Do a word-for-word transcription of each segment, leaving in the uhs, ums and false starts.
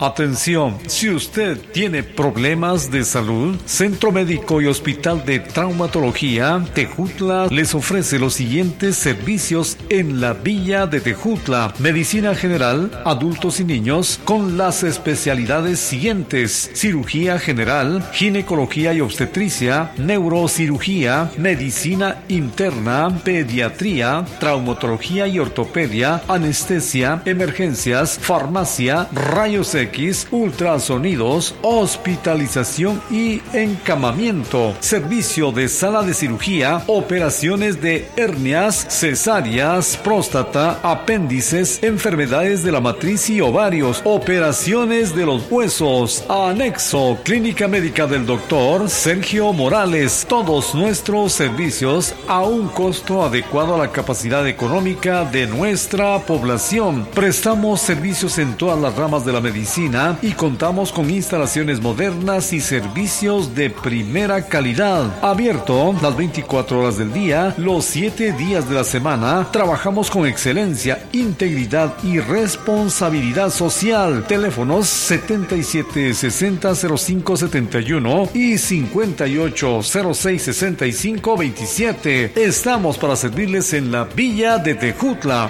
Atención, si usted tiene problemas de salud, Centro Médico y Hospital de Traumatología Tejutla les ofrece los siguientes servicios en la Villa de Tejutla. Medicina general, adultos y niños, con las especialidades siguientes: cirugía general, ginecología y obstetricia, neurocirugía, medicina interna, pediatría, traumatología y ortopedia, anestesia, emergencias, farmacia, rayos X, ultrasonidos, hospitalización y encamamiento, servicio de sala de cirugía, operaciones de hernias, cesáreas, próstata, apéndices, enfermedades de la matriz y ovarios, operaciones de los huesos, anexo, clínica médica del doctor Sergio Morales. Todos nuestros servicios a un costo adecuado a la capacidad económica de nuestra población. Prestamos servicios en todas las ramas de la medicina y contamos con instalaciones modernas y servicios de primera calidad. Abierto las veinticuatro horas del día, los siete días de la semana. Trabajamos con excelencia, integridad y responsabilidad social. Teléfonos setenta y siete sesenta cero cinco setenta y uno y cincuenta y ocho cero seis sesenta y cinco veintisiete. Estamos para servirles en la Villa de Tejutla.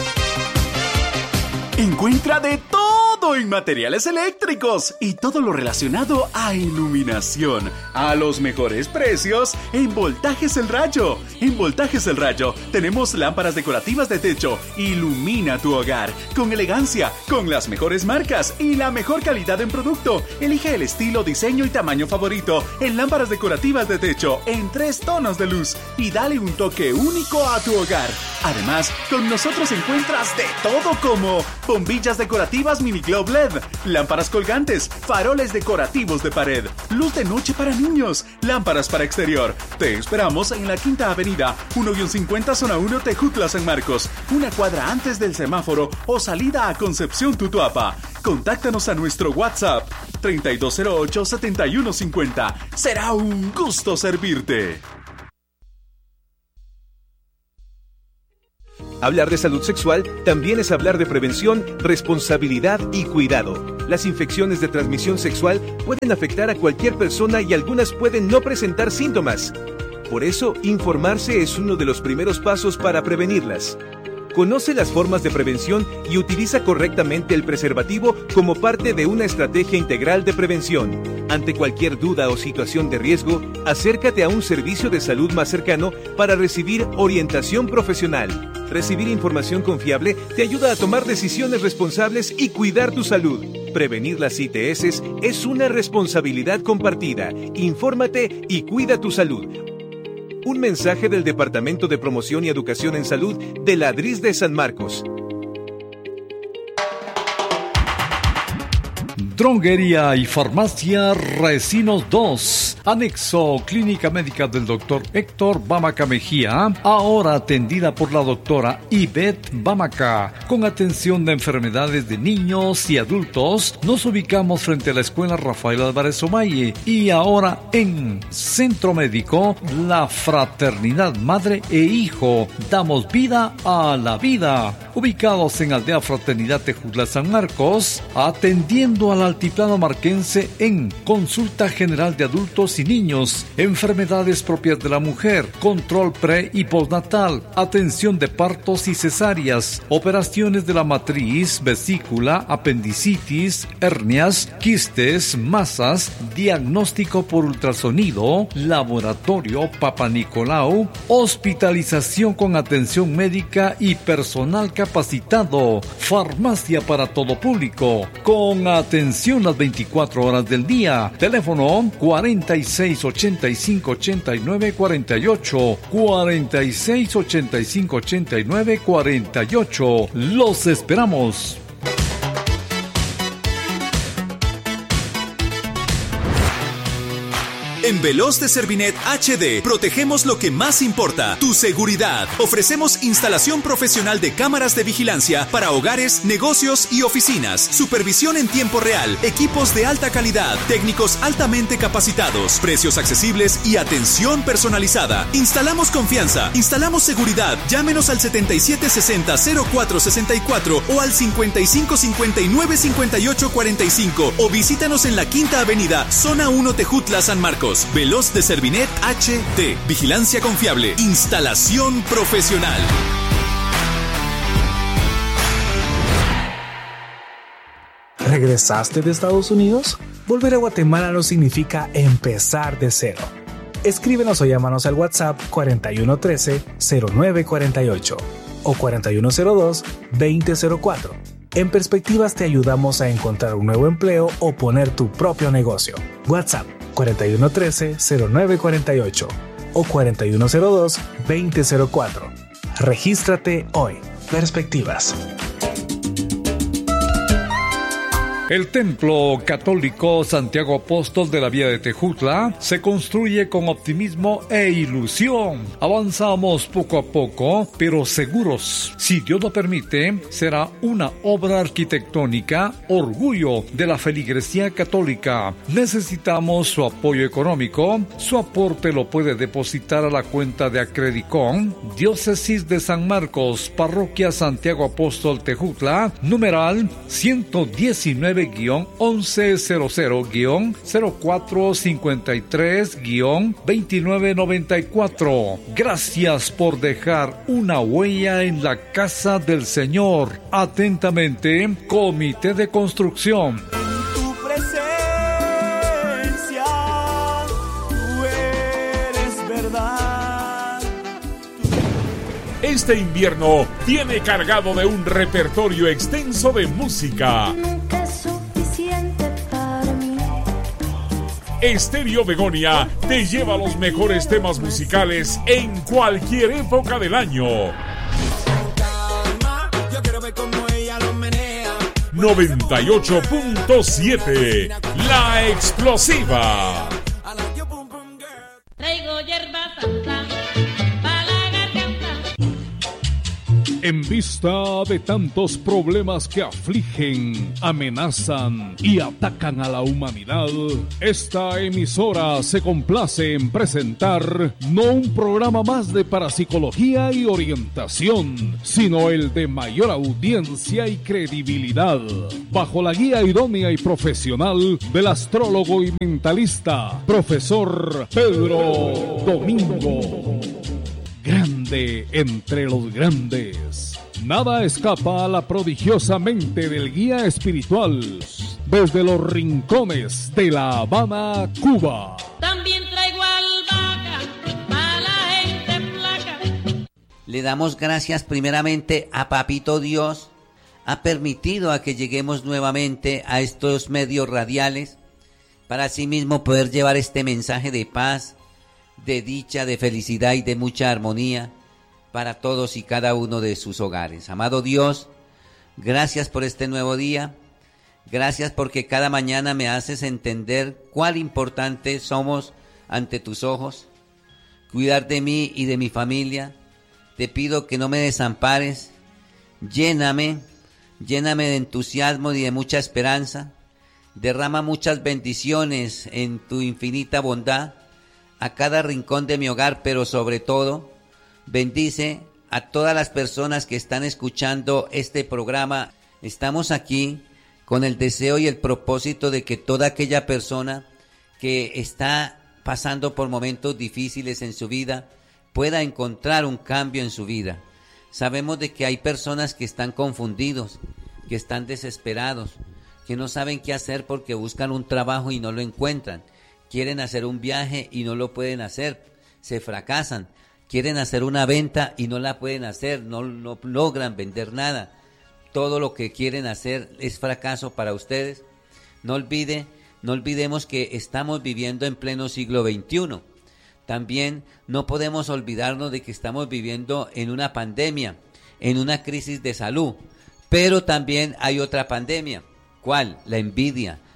Encuentra de todo en materiales eléctricos y todo lo relacionado a iluminación a los mejores precios en Voltajes El Rayo. En Voltajes El Rayo tenemos lámparas decorativas de techo. Ilumina tu hogar con elegancia, con las mejores marcas y la mejor calidad en producto. Elige el estilo, diseño y tamaño favorito en lámparas decorativas de techo en tres tonos de luz y dale un toque único a tu hogar. Además, con nosotros encuentras de todo como bombillas decorativas mini glow L E D, lámparas colgantes, faroles decorativos de pared, luz de noche para niños, lámparas para exterior. Te esperamos en la Quinta Avenida, uno cincuenta Zona uno Tejutla San Marcos, una cuadra antes del semáforo o salida a Concepción Tutuapa. Contáctanos a nuestro WhatsApp treinta y dos cero ocho setenta y uno cincuenta. Será un gusto servirte. Hablar de salud sexual también es hablar de prevención, responsabilidad y cuidado. Las infecciones de transmisión sexual pueden afectar a cualquier persona y algunas pueden no presentar síntomas. Por eso, informarse es uno de los primeros pasos para prevenirlas. Conoce las formas de prevención y utiliza correctamente el preservativo como parte de una estrategia integral de prevención. Ante cualquier duda o situación de riesgo, acércate a un servicio de salud más cercano para recibir orientación profesional. Recibir información confiable te ayuda a tomar decisiones responsables y cuidar tu salud. Prevenir las I T S es una responsabilidad compartida. Infórmate y cuida tu salud. Un mensaje del Departamento de Promoción y Educación en Salud de la ADRIS de San Marcos. Droguería y farmacia Recinos dos, anexo clínica médica del doctor Héctor Bamaca Mejía, ahora atendida por la doctora Ivette Bamaca, con atención de enfermedades de niños y adultos. Nos ubicamos frente a la escuela Rafael Álvarez Omaye y ahora en Centro Médico La Fraternidad Madre e Hijo, damos vida a la vida, ubicados en Aldea Fraternidad Tejutla San Marcos, atendiendo a la altiplano marquense en consulta general de adultos y niños, enfermedades propias de la mujer, control pre y postnatal, atención de partos y cesáreas, operaciones de la matriz, vesícula, apendicitis, hernias, quistes, masas, diagnóstico por ultrasonido, laboratorio Papa Nicolau, hospitalización con atención médica y personal capacitado, farmacia para todo público, con atención las veinticuatro horas del día. Teléfono cuarenta y seis ochenta y cinco ochenta y nueve cuarenta y ocho, cuarenta y seis ochenta y cinco ochenta y nueve cuarenta y ocho. Los esperamos. En Veloz de Servinet H D. Protegemos lo que más importa, tu seguridad. Ofrecemos instalación profesional de cámaras de vigilancia para hogares, negocios y oficinas. Supervisión en tiempo real. Equipos de alta calidad. Técnicos altamente capacitados. Precios accesibles y atención personalizada. Instalamos confianza. Instalamos seguridad. Llámenos al setenta y siete sesenta cero cuatro sesenta y cuatro o al cincuenta y cinco cincuenta y nueve cincuenta y ocho cuarenta y cinco o visítanos en la Quinta Avenida, Zona uno, Tejutla, San Marcos. Veloz de Servinet H D. Vigilancia confiable. Instalación profesional. ¿Regresaste de Estados Unidos? Volver a Guatemala no significa empezar de cero. Escríbenos o llámanos al WhatsApp cuarenta y uno trece cero nueve cuarenta y ocho o cuarenta y uno cero dos veinte cero cuatro. En Perspectivas te ayudamos a encontrar un nuevo empleo o poner tu propio negocio. WhatsApp cuarenta y uno trece cero nueve cuarenta y ocho o cuarenta y uno cero dos veinte cero cuatro. Regístrate hoy. Perspectivas. El Templo Católico Santiago Apóstol de la Vía de Tejutla se construye con optimismo e ilusión. Avanzamos poco a poco, pero seguros. Si Dios lo permite, será una obra arquitectónica, orgullo de la feligresía católica. Necesitamos su apoyo económico. Su aporte lo puede depositar a la cuenta de Acredicon, Diócesis de San Marcos, Parroquia Santiago Apóstol Tejutla, numeral ciento diecinueve guión once cero cero guión cero cuatro cincuenta y tres guión veintinueve noventa y cuatro. Gracias por dejar una huella en la casa del Señor. Atentamente, Comité de Construcción. En tu presencia, tú eres verdad. Este invierno viene cargado de un repertorio extenso de música. Estéreo Begonia te lleva los mejores temas musicales en cualquier época del año. noventa y ocho punto siete La Explosiva. Traigo hierba santa para la garganta. En vista de tantos problemas que afligen, amenazan y atacan a la humanidad, esta emisora se complace en presentar no un programa más de parapsicología y orientación, sino el de mayor audiencia y credibilidad, bajo la guía idónea y profesional del astrólogo y mentalista, profesor Pedro Domingo. Grande entre los grandes. Nada escapa a la prodigiosa mente del guía espiritual desde los rincones de La Habana, Cuba. También traigo albahaca para la gente flaca. Le damos gracias primeramente a Papito Dios. Ha permitido a que lleguemos nuevamente a estos medios radiales para asimismo poder llevar este mensaje de paz, de dicha, de felicidad y de mucha armonía para todos y cada uno de sus hogares. Amado Dios, gracias por este nuevo día, gracias porque cada mañana me haces entender cuán importantes somos ante tus ojos, cuidar de mí y de mi familia. Te pido que no me desampares, lléname, lléname de entusiasmo y de mucha esperanza, derrama muchas bendiciones en tu infinita bondad a cada rincón de mi hogar, pero sobre todo, bendice a todas las personas que están escuchando este programa. Estamos aquí con el deseo y el propósito de que toda aquella persona que está pasando por momentos difíciles en su vida pueda encontrar un cambio en su vida. Sabemos de que hay personas que están confundidos, que están desesperados, que no saben qué hacer porque buscan un trabajo y no lo encuentran. Quieren hacer un viaje y no lo pueden hacer, se fracasan. Quieren hacer una venta y no la pueden hacer, no, no logran vender nada. Todo lo que quieren hacer es fracaso para ustedes. No olvide, no olvidemos que estamos viviendo en pleno siglo veintiuno. También no podemos olvidarnos de que estamos viviendo en una pandemia, en una crisis de salud. Pero también hay otra pandemia. ¿Cuál? La envidia,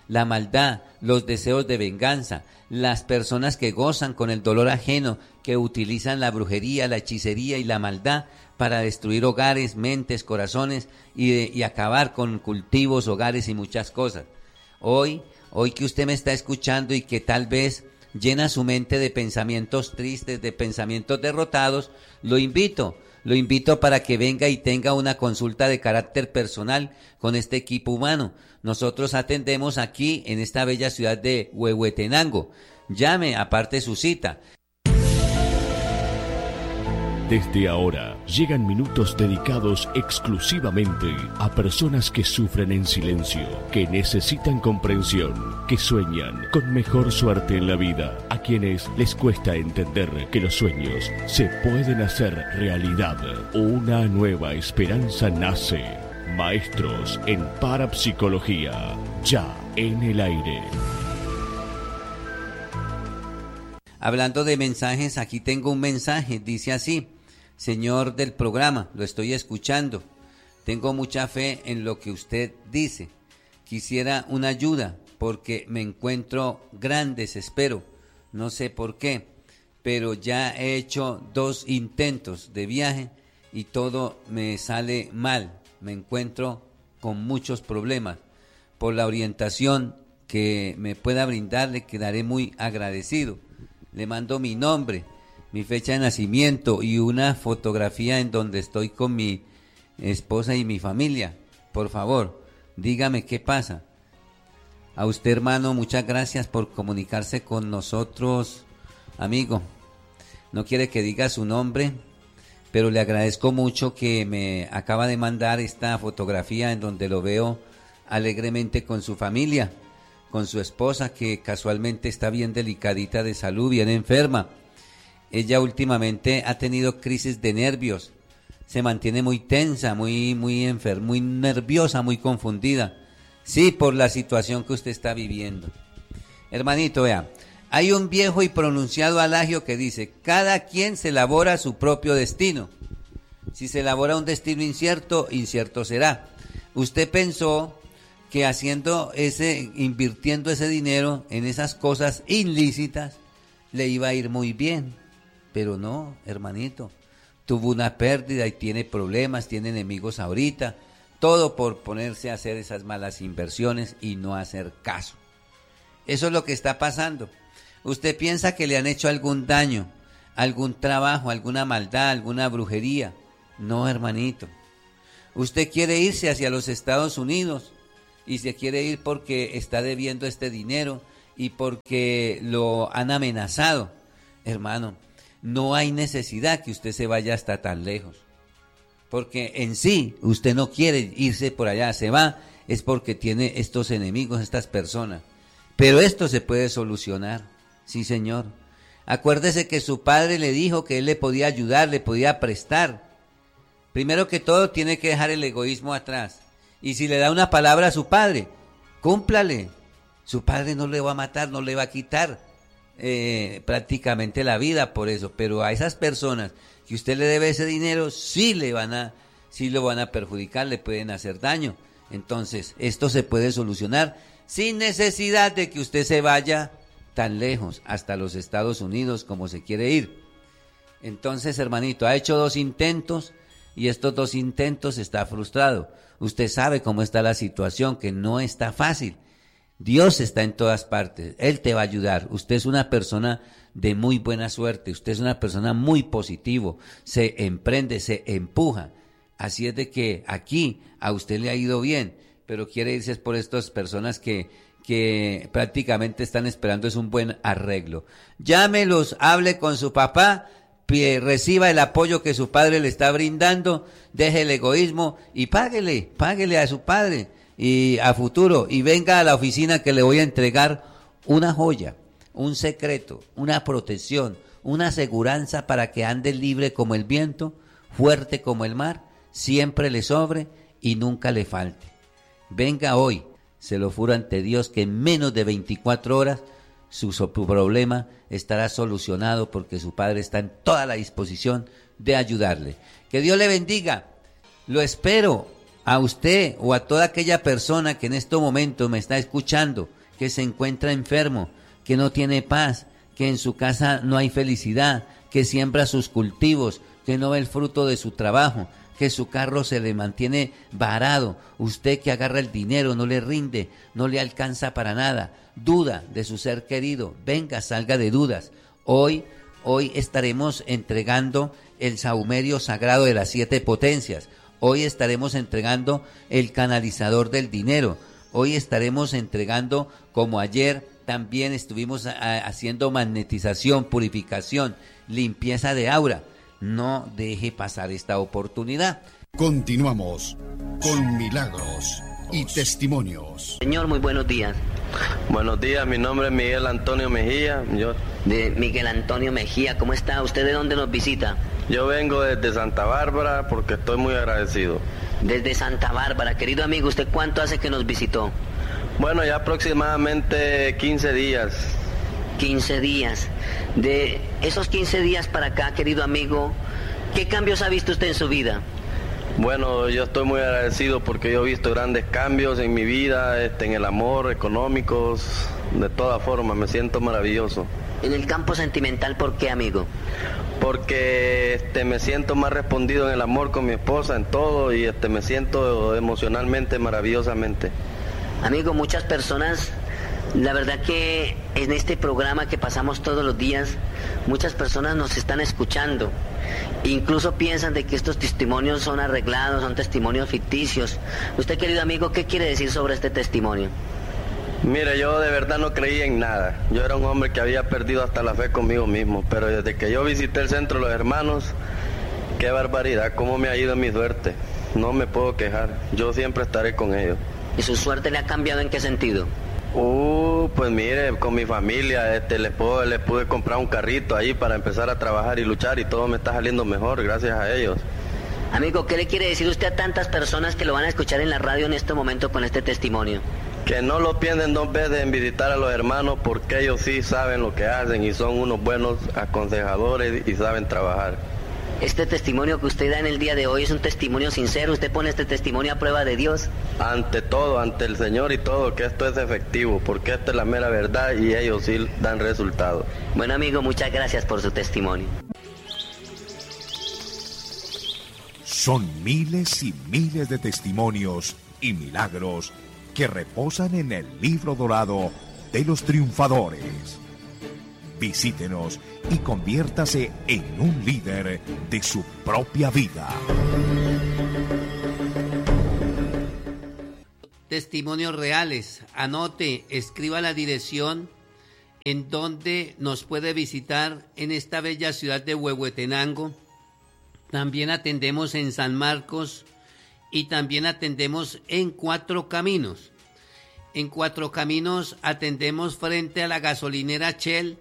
la maldad, los deseos de venganza, las personas que gozan con el dolor ajeno, que utilizan la brujería, la hechicería y la maldad para destruir hogares, mentes, corazones y, de, y acabar con cultivos, hogares y muchas cosas. Hoy, hoy que usted me está escuchando y que tal vez llena su mente de pensamientos tristes, de pensamientos derrotados, lo invito, lo invito para que venga y tenga una consulta de carácter personal con este equipo humano. Nosotros atendemos aquí en esta bella ciudad de Huehuetenango. Llame, aparte su cita. Desde ahora llegan minutos dedicados exclusivamente a personas que sufren en silencio, que necesitan comprensión, que sueñan con mejor suerte en la vida, a quienes les cuesta entender que los sueños se pueden hacer realidad. Una nueva esperanza nace. Maestros en Parapsicología, ya en el aire. Hablando de mensajes, aquí tengo un mensaje, dice así: Señor del programa, lo estoy escuchando. Tengo mucha fe en lo que usted dice. Quisiera una ayuda porque me encuentro gran desespero. No sé por qué, pero ya he hecho dos intentos de viaje y todo me sale mal. Me encuentro con muchos problemas. Por la orientación que me pueda brindar, le quedaré muy agradecido. Le mando mi nombre, mi fecha de nacimiento y una fotografía en donde estoy con mi esposa y mi familia. Por favor, dígame qué pasa. A usted, hermano, muchas gracias por comunicarse con nosotros, amigo. No quiere que diga su nombre, pero le agradezco mucho que me acaba de mandar esta fotografía en donde lo veo alegremente con su familia, con su esposa, que casualmente está bien delicadita de salud, bien enferma. Ella últimamente ha tenido crisis de nervios, se mantiene muy tensa, muy, muy enferma, muy nerviosa, muy confundida. Sí, por la situación que usted está viviendo. Hermanito, vea, hay un viejo y pronunciado adagio que dice: cada quien se elabora su propio destino. Si se elabora un destino incierto, incierto será. Usted pensó que haciendo ese, invirtiendo ese dinero en esas cosas ilícitas, le iba a ir muy bien. Pero no, hermanito, tuvo una pérdida y tiene problemas, tiene enemigos ahorita, todo por ponerse a hacer esas malas inversiones y no hacer caso. Eso es lo que está pasando. Usted piensa que le han hecho algún daño, algún trabajo, alguna maldad, alguna brujería. No, hermanito. Usted quiere irse hacia los Estados Unidos y se quiere ir porque está debiendo este dinero y porque lo han amenazado. Hermano, no hay necesidad que usted se vaya hasta tan lejos, porque en sí usted no quiere irse por allá, se va, es porque tiene estos enemigos, estas personas. Pero esto se puede solucionar, sí señor. Acuérdese que su padre le dijo que él le podía ayudar, le podía prestar. Primero que todo tiene que dejar el egoísmo atrás, y si le da una palabra a su padre, cúmplale. Su padre no le va a matar, no le va a quitar Eh, prácticamente la vida por eso, pero a esas personas que usted le debe ese dinero sí le van a, sí lo van a perjudicar, le pueden hacer daño. Entonces esto se puede solucionar sin necesidad de que usted se vaya tan lejos hasta los Estados Unidos como se quiere ir. Entonces, hermanito, ha hecho dos intentos y estos dos intentos está frustrado. Usted sabe cómo está la situación, que no está fácil. Dios está en todas partes, Él te va a ayudar. Usted es una persona de muy buena suerte, usted es una persona muy positivo, se emprende, se empuja. Así es de que aquí a usted le ha ido bien, pero quiere irse por estas personas que, que prácticamente están esperando es un buen arreglo. Llámelos, hable con su papá, pie, reciba el apoyo que su padre le está brindando, deje el egoísmo y páguele, páguele a su padre. Y a futuro, y venga a la oficina que le voy a entregar una joya, un secreto, una protección, una aseguranza para que ande libre como el viento, fuerte como el mar, siempre le sobre y nunca le falte. Venga hoy, se lo juro ante Dios que en menos de veinticuatro horas su, su problema estará solucionado porque su padre está en toda la disposición de ayudarle. Que Dios le bendiga, lo espero a usted o a toda aquella persona que en este momento me está escuchando que se encuentra enfermo, que no tiene paz, que en su casa no hay felicidad, que siembra sus cultivos, que no ve el fruto de su trabajo, que su carro se le mantiene varado, usted que agarra el dinero, no le rinde, no le alcanza para nada, duda de su ser querido, venga, salga de dudas. Hoy, hoy estaremos entregando el sahumerio sagrado de las siete potencias, hoy estaremos entregando el canalizador del dinero, hoy estaremos entregando, como ayer también estuvimos a, haciendo magnetización, purificación, limpieza de aura. No deje pasar esta oportunidad. Continuamos con Milagros y Testimonios. Señor, muy buenos días. Buenos días, mi nombre es Miguel Antonio Mejía. Yo... De Miguel Antonio Mejía, ¿cómo está? ¿Usted de dónde nos visita? Yo vengo desde Santa Bárbara porque estoy muy agradecido. Desde Santa Bárbara, querido amigo, ¿usted cuánto hace que nos visitó? Bueno, ya aproximadamente quince días. quince días. De esos quince días para acá, querido amigo, ¿qué cambios ha visto usted en su vida? Bueno, yo estoy muy agradecido porque yo he visto grandes cambios en mi vida, este, en el amor, económicos, de todas formas, me siento maravilloso. En el campo sentimental, ¿por qué, amigo? Porque este, me siento más respondido en el amor con mi esposa, en todo, y este, me siento emocionalmente, maravillosamente. Amigo, muchas personas, la verdad que en este programa que pasamos todos los días, muchas personas nos están escuchando. Incluso piensan de que estos testimonios son arreglados, son testimonios ficticios. Usted, querido amigo, ¿qué quiere decir sobre este testimonio? Mire, yo de verdad no creía en nada. Yo era un hombre que había perdido hasta la fe conmigo mismo. Pero desde que yo visité el Centro de los Hermanos, qué barbaridad, cómo me ha ido mi suerte. No me puedo quejar, yo siempre estaré con ellos. ¿Y su suerte le ha cambiado en qué sentido? Uh, pues mire, con mi familia, este, les, puedo, les pude comprar un carrito ahí para empezar a trabajar y luchar y todo me está saliendo mejor gracias a ellos. Amigo, ¿qué le quiere decir usted a tantas personas que lo van a escuchar en la radio en este momento con este testimonio? Que no lo piensen dos veces en visitar a los hermanos porque ellos sí saben lo que hacen y son unos buenos aconsejadores y saben trabajar. Este testimonio que usted da en el día de hoy es un testimonio sincero, usted pone este testimonio a prueba de Dios. Ante todo, ante el Señor y todo, que esto es efectivo, porque esta es la mera verdad y ellos sí dan resultados. Bueno, amigo, muchas gracias por su testimonio. Son miles y miles de testimonios y milagros que reposan en el libro dorado de los triunfadores. Visítenos y conviértase en un líder de su propia vida. Testimonios reales. Anote, escriba la dirección en donde nos puede visitar en esta bella ciudad de Huehuetenango. También atendemos en San Marcos y también atendemos en Cuatro Caminos. En Cuatro Caminos atendemos frente a la gasolinera Shell.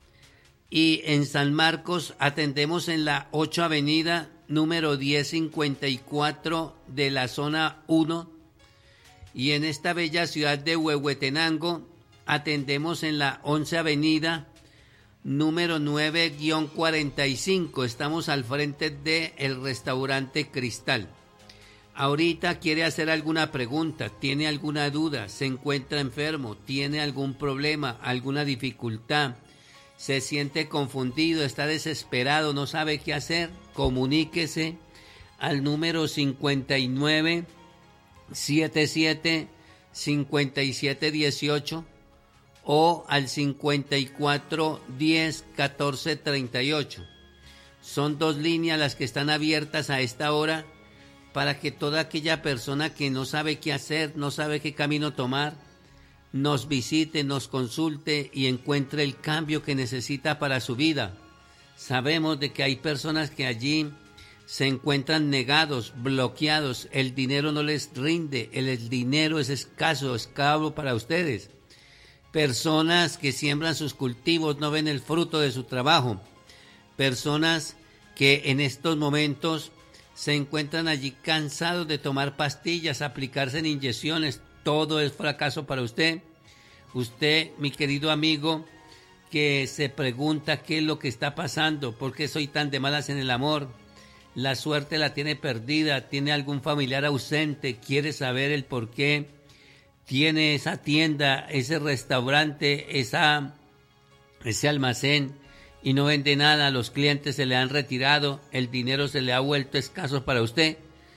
Y en San Marcos atendemos en la ocho Avenida, número diez cincuenta y cuatro de la zona uno. Y en esta bella ciudad de Huehuetenango atendemos en la once Avenida, número nueve cuarenta y cinco. Estamos al frente del restaurante Cristal. Ahorita quiere hacer alguna pregunta, tiene alguna duda, se encuentra enfermo, tiene algún problema, alguna dificultad. Se siente confundido, está desesperado, no sabe qué hacer, comuníquese al número cincuenta y nueve, setenta y siete, cincuenta y siete dieciocho o al cincuenta y cuatro, diez, catorce, treinta y ocho. Son dos líneas las que están abiertas a esta hora para que toda aquella persona que no sabe qué hacer, no sabe qué camino tomar, nos visite, nos consulte y encuentre el cambio que necesita para su vida. Sabemos de que hay personas que allí se encuentran negados, bloqueados, el dinero no les rinde, el, el dinero es escaso, escavo para ustedes. Personas que siembran sus cultivos no ven el fruto de su trabajo. Personas que en estos momentos se encuentran allí cansados de tomar pastillas, aplicarse en inyecciones. Todo es fracaso para usted. Usted, mi querido amigo, que se pregunta qué es lo que está pasando, por qué soy tan de malas en el amor, la suerte la tiene perdida, tiene algún familiar ausente, quiere saber el por qué, tiene esa tienda, ese restaurante, esa, ese almacén y no vende nada, los clientes se le han retirado, el dinero se le ha vuelto escaso para usted.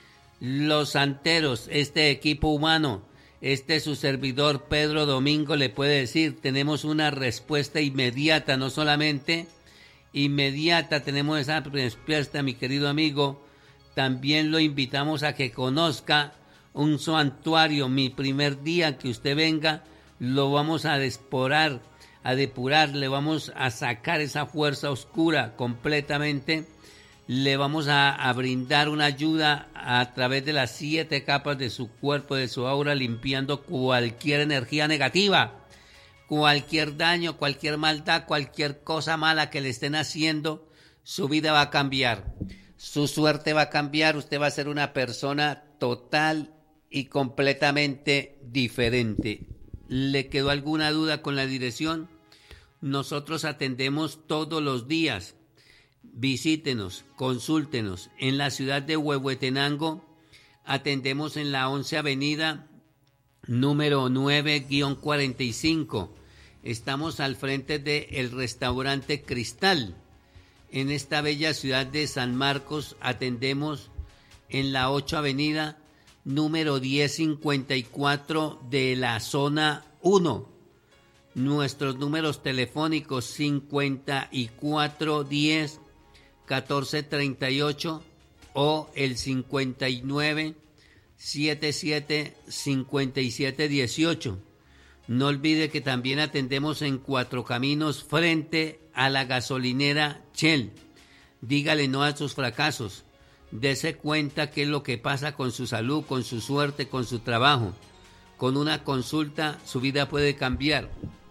Los santeros, este equipo humano, este su servidor Pedro Domingo le puede decir, tenemos una respuesta inmediata, no solamente inmediata, tenemos esa respuesta, mi querido amigo. También lo invitamos a que conozca un santuario. Mi primer día que usted venga, lo vamos a desporar, a depurar, le vamos a sacar esa fuerza oscura completamente. Le vamos a, a brindar una ayuda a través de las siete capas de su cuerpo, de su aura, limpiando cualquier energía negativa, cualquier daño, cualquier maldad, cualquier cosa mala que le estén haciendo. Su vida va a cambiar, su suerte va a cambiar, usted va a ser una persona total y completamente diferente. ¿Le quedó alguna duda con la dirección? Nosotros atendemos todos los días. Visítenos, consúltenos. En la ciudad de Huehuetenango atendemos en la once Avenida, número nueve cuarenta y cinco. Estamos al frente del restaurante Cristal. En esta bella ciudad de San Marcos atendemos en la ocho Avenida, número diez cincuenta y cuatro de la zona uno. Nuestros números telefónicos cincuenta y cuatro diez catorce treinta y ocho o el cincuenta y nueve setenta y siete cincuenta y siete dieciocho. No olvide que también atendemos en Cuatro Caminos frente a la gasolinera Shell. Dígale no a sus fracasos. Dese cuenta qué es lo que pasa con su salud, con su suerte, con su trabajo. Con una consulta su vida puede cambiar.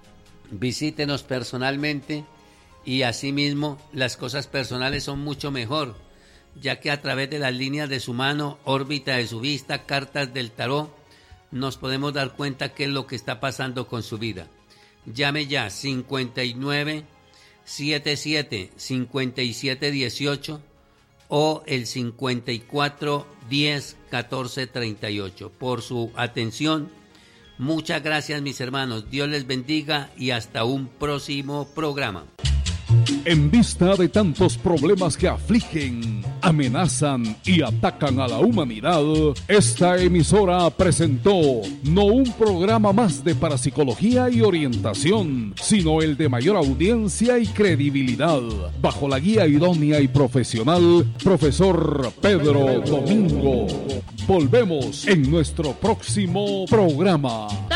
Visítenos personalmente. Y asimismo, las cosas personales son mucho mejor, ya que a través de las líneas de su mano, órbita de su vista, cartas del tarot, nos podemos dar cuenta qué es lo que está pasando con su vida. Llame ya cincuenta y nueve setenta y siete cincuenta y siete dieciocho o el cincuenta y cuatro diez catorce treinta y ocho. Por su atención, muchas gracias, mis hermanos. Dios les bendiga y hasta un próximo programa. En vista de tantos problemas que afligen, amenazan y atacan a la humanidad, esta emisora presentó no un programa más de parapsicología y orientación, sino el de mayor audiencia y credibilidad, bajo la guía idónea y profesional, profesor Pedro Domingo. Volvemos en nuestro próximo programa.